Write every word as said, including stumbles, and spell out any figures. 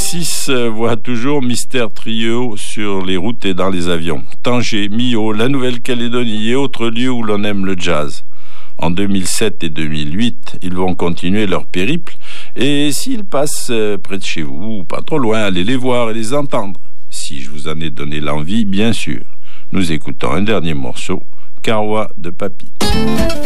six voit toujours Mystère Trio sur les routes et dans les avions. Tanger, Millau, la Nouvelle-Calédonie et autres lieux où l'on aime le jazz. En deux mille sept et deux mille huit, ils vont continuer leur périple. Et s'ils passent près de chez vous, ou pas trop loin, allez les voir et les entendre. Si je vous en ai donné l'envie, bien sûr. Nous écoutons un dernier morceau, Carwa de Papy.